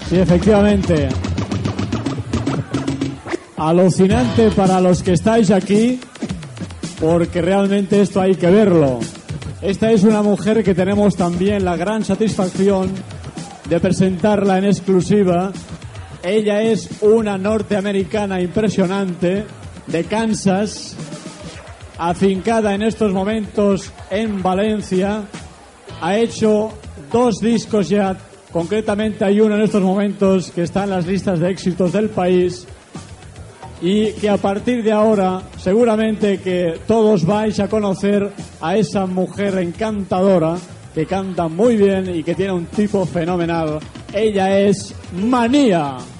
Sí, efectivamente. Alucinante para los que estáis aquí, porque realmente esto hay que verlo. Esta es una mujer que tenemos también la gran satisfacción de presentarla en exclusiva. Ella es una norteamericana impresionante de Kansas, afincada en estos momentos en Valencia. Ha hecho 2 discos ya, concretamente hay uno en estos momentos que está en las listas de éxitos del país, y que a partir de ahora seguramente que todos vais a conocer a esa mujer encantadora que canta muy bien y que tiene un tipo fenomenal. Ella es Manía.